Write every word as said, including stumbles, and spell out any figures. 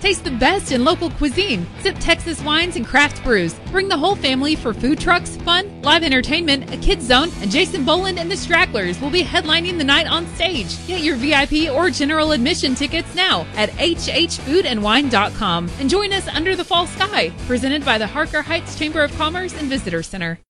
Taste the best in local cuisine. Sip Texas wines and craft brews. Bring the whole family for food trucks, fun, live entertainment, a kids zone, and Jason Boland and the Stragglers will be headlining the night on stage. Get your V I P or general admission tickets now at h h food and wine dot com and join us under the fall sky. Presented by the Harker Heights Chamber of Commerce and Visitor Center.